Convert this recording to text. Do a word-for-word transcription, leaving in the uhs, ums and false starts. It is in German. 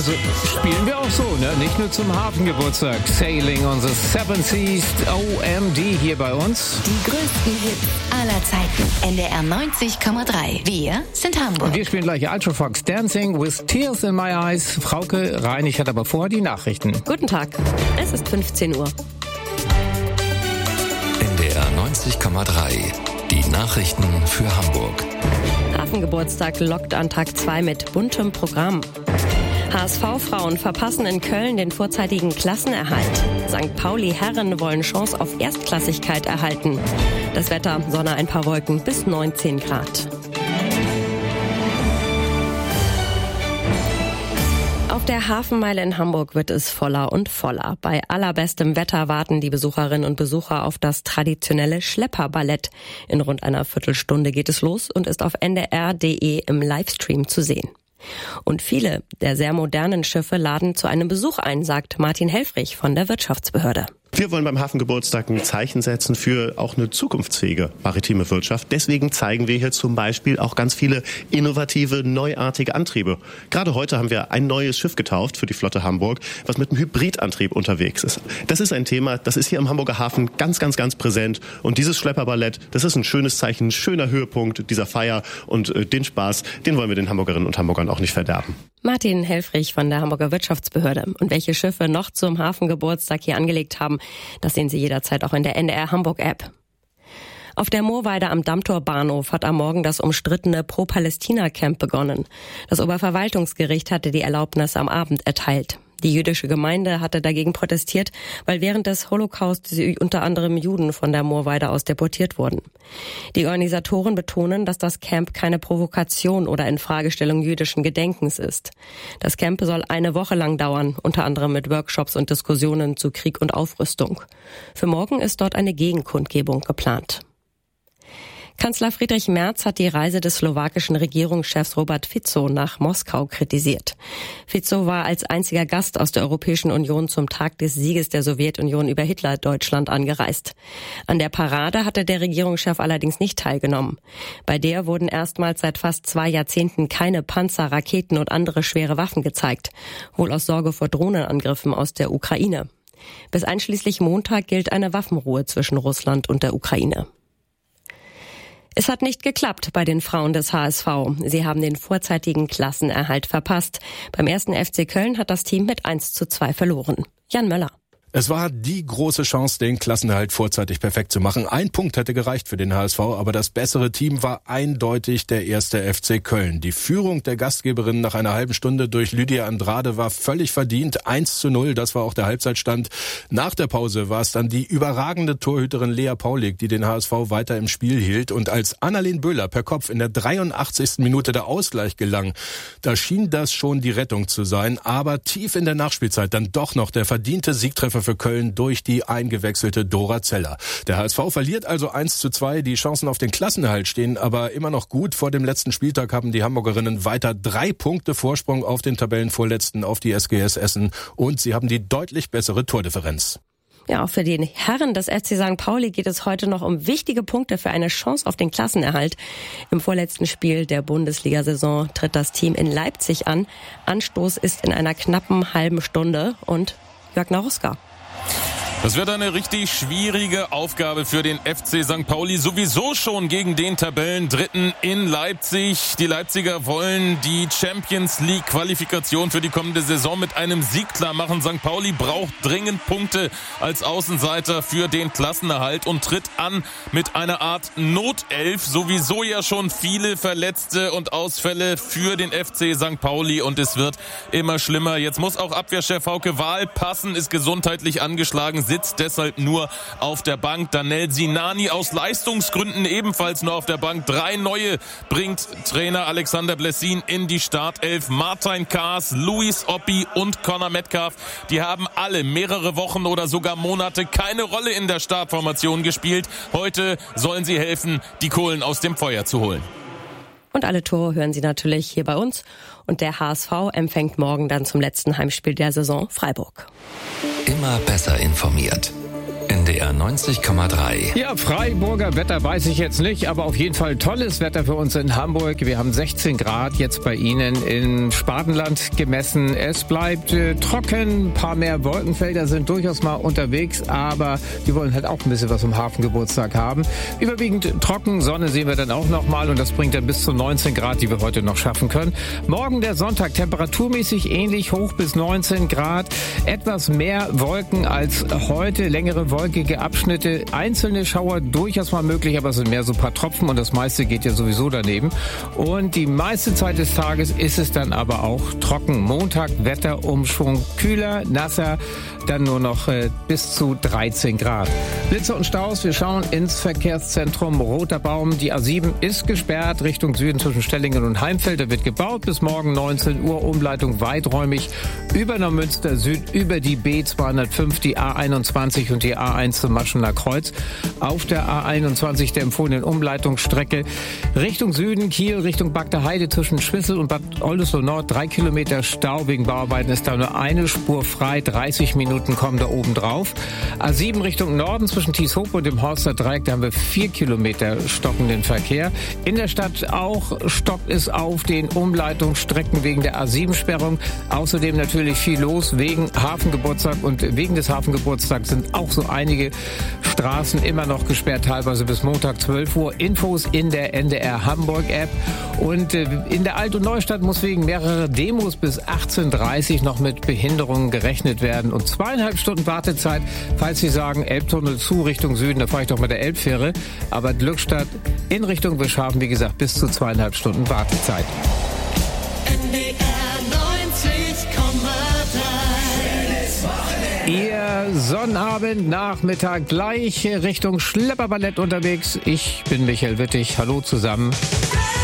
Also spielen wir auch so, ne? Nicht nur zum Hafengeburtstag. Sailing on the Seven Seas, O M D hier bei uns. Die größten Hits aller Zeiten. N D R neunzig Komma drei. Wir sind Hamburg. Und wir spielen gleich Ultra Fox Dancing with Tears in My Eyes. Frauke Reinig hat aber vorher die Nachrichten. Guten Tag, es ist fünfzehn Uhr. N D R neunzig Komma drei. Die Nachrichten für Hamburg. Hafengeburtstag lockt an Tag zwei mit buntem Programm. H S V-Frauen verpassen in Köln den vorzeitigen Klassenerhalt. Sankt Pauli-Herren wollen Chance auf Erstklassigkeit erhalten. Das Wetter, Sonne, ein paar Wolken bis neunzehn Grad. Auf der Hafenmeile in Hamburg wird es voller und voller. Bei allerbestem Wetter warten die Besucherinnen und Besucher auf das traditionelle Schlepperballett. In rund einer Viertelstunde geht es los und ist auf N D R Punkt D E im Livestream zu sehen. Und viele der sehr modernen Schiffe laden zu einem Besuch ein, sagt Martin Helfrich von der Wirtschaftsbehörde. Wir wollen beim Hafengeburtstag ein Zeichen setzen für auch eine zukunftsfähige maritime Wirtschaft. Deswegen zeigen wir hier zum Beispiel auch ganz viele innovative, neuartige Antriebe. Gerade heute haben wir ein neues Schiff getauft für die Flotte Hamburg, was mit einem Hybridantrieb unterwegs ist. Das ist ein Thema, das ist hier im Hamburger Hafen ganz, ganz, ganz präsent. Und dieses Schlepperballett, das ist ein schönes Zeichen, ein schöner Höhepunkt dieser Feier. Und äh, den Spaß, den wollen wir den Hamburgerinnen und Hamburgern auch nicht verderben. Martin Helfrich von der Hamburger Wirtschaftsbehörde. Und welche Schiffe noch zum Hafengeburtstag hier angelegt haben, das sehen Sie jederzeit auch in der N D R Hamburg App. Auf der Moorweide am Dammtor-Bahnhof hat am Morgen das umstrittene Pro-Palästina-Camp begonnen. Das Oberverwaltungsgericht hatte die Erlaubnis am Abend erteilt. Die jüdische Gemeinde hatte dagegen protestiert, weil während des Holocaust unter anderem Juden von der Moorweide aus deportiert wurden. Die Organisatoren betonen, dass das Camp keine Provokation oder Infragestellung jüdischen Gedenkens ist. Das Camp soll eine Woche lang dauern, unter anderem mit Workshops und Diskussionen zu Krieg und Aufrüstung. Für morgen ist dort eine Gegenkundgebung geplant. Kanzler Friedrich Merz hat die Reise des slowakischen Regierungschefs Robert Fico nach Moskau kritisiert. Fico war als einziger Gast aus der Europäischen Union zum Tag des Sieges der Sowjetunion über Hitler-Deutschland angereist. An der Parade hatte der Regierungschef allerdings nicht teilgenommen. Bei der wurden erstmals seit fast zwei Jahrzehnten keine Panzer, Raketen und andere schwere Waffen gezeigt, wohl aus Sorge vor Drohnenangriffen aus der Ukraine. Bis einschließlich Montag gilt eine Waffenruhe zwischen Russland und der Ukraine. Es hat nicht geklappt bei den Frauen des H S V. Sie haben den vorzeitigen Klassenerhalt verpasst. Beim ersten F C Köln hat das Team mit eins zu zwei verloren. Jan Möller. Es war die große Chance, den Klassenerhalt vorzeitig perfekt zu machen. Ein Punkt hätte gereicht für den H S V, aber das bessere Team war eindeutig der erste F C Köln. Die Führung der Gastgeberin nach einer halben Stunde durch Lydia Andrade war völlig verdient. eins zu null, das war auch der Halbzeitstand. Nach der Pause war es dann die überragende Torhüterin Lea Paulik, die den H S V weiter im Spiel hielt. Und als Annalena Böhler per Kopf in der dreiundachtzigsten Minute der Ausgleich gelang, da schien das schon die Rettung zu sein. Aber tief in der Nachspielzeit dann doch noch der verdiente Siegtreffer für Köln durch die eingewechselte Dora Zeller. Der H S V verliert also eins zu zwei. Die Chancen auf den Klassenerhalt stehen aber immer noch gut. Vor dem letzten Spieltag haben die Hamburgerinnen weiter drei Punkte Vorsprung auf den Tabellenvorletzten, auf die S G S Essen. Und sie haben die deutlich bessere Tordifferenz. Ja, auch für die Herren des F C Sankt Pauli geht es heute noch um wichtige Punkte für eine Chance auf den Klassenerhalt. Im vorletzten Spiel der Bundesliga-Saison tritt das Team in Leipzig an. Anstoß ist in einer knappen halben Stunde und Jörg Naruska. Das wird eine richtig schwierige Aufgabe für den F C Sankt Pauli, sowieso schon gegen den Tabellendritten in Leipzig. Die Leipziger wollen die Champions League Qualifikation für die kommende Saison mit einem Sieg klar machen. Sankt Pauli braucht dringend Punkte als Außenseiter für den Klassenerhalt und tritt an mit einer Art Notelf. Sowieso ja schon viele Verletzte und Ausfälle für den F C Sankt Pauli und es wird immer schlimmer. Jetzt muss auch Abwehrchef Hauke Wahl passen, ist gesundheitlich angeschlagen, sitzt deshalb nur auf der Bank. Danel Sinani aus Leistungsgründen ebenfalls nur auf der Bank. Drei neue bringt Trainer Alexander Blessin in die Startelf. Martin Kaas, Luis Oppi und Conor Metcalf, die haben alle mehrere Wochen oder sogar Monate keine Rolle in der Startformation gespielt. Heute sollen sie helfen, die Kohlen aus dem Feuer zu holen. Und alle Tore hören Sie natürlich hier bei uns. Und der H S V empfängt morgen dann zum letzten Heimspiel der Saison Freiburg. Immer besser informiert. N D R neunzig Komma drei. Ja, Freiburger Wetter weiß ich jetzt nicht, aber auf jeden Fall tolles Wetter für uns in Hamburg. Wir haben sechzehn Grad jetzt bei Ihnen im Spatenland gemessen. Es bleibt äh, trocken, ein paar mehr Wolkenfelder sind durchaus mal unterwegs, aber die wollen halt auch ein bisschen was vom Hafengeburtstag haben. Überwiegend trocken, Sonne sehen wir dann auch nochmal und das bringt dann bis zu neunzehn Grad, die wir heute noch schaffen können. Morgen der Sonntag, temperaturmäßig ähnlich, hoch bis neunzehn Grad. Etwas mehr Wolken als heute, längere wolkige Abschnitte, einzelne Schauer durchaus mal möglich, aber es sind mehr so ein paar Tropfen und das meiste geht ja sowieso daneben. Und die meiste Zeit des Tages ist es dann aber auch trocken. Montag Wetterumschwung, kühler, nasser, dann nur noch äh, bis zu dreizehn Grad. Blitze und Staus, wir schauen ins Verkehrszentrum Roter Baum. Die A sieben ist gesperrt, Richtung Süden zwischen Stellingen und Heimfeld. Da wird gebaut bis morgen neunzehn Uhr, Umleitung weiträumig über Neumünster Süd, über die B zweihundertfünf, die A einundzwanzig und die A eins zum Maschener Kreuz. Auf der A einundzwanzig der empfohlenen Umleitungsstrecke Richtung Süden, Kiel, Richtung Bagder Heide zwischen Schwissel und Bad Oldesloe Nord. Drei Kilometer Stau wegen Bauarbeiten, ist da nur eine Spur frei, dreißig Minuten kommen da oben drauf. A sieben Richtung Norden zwischen Tieshope und dem Horster Dreieck, da haben wir vier Kilometer stockenden Verkehr. In der Stadt auch stockt es auf den Umleitungsstrecken wegen der A sieben Sperrung. Außerdem natürlich viel los wegen Hafengeburtstag und wegen des Hafengeburtstags sind auch so einige Straßen immer noch gesperrt, teilweise bis Montag zwölf Uhr. Infos in der N D R Hamburg App. Und in der Alt- und Neustadt muss wegen mehrerer Demos bis achtzehn Uhr dreißig noch mit Behinderungen gerechnet werden. Und zweieinhalb Stunden Wartezeit, falls Sie sagen, Elbtunnel zu Richtung Süden, da fahre ich doch mit der Elbfähre. Aber Glückstadt in Richtung Wischhafen, wie gesagt, bis zu zweieinhalb Stunden Wartezeit. N D R neunzig Komma drei. Ihr Sonnabend, Nachmittag gleich Richtung Schlepperballett unterwegs. Ich bin Michael Wittig. Hallo zusammen.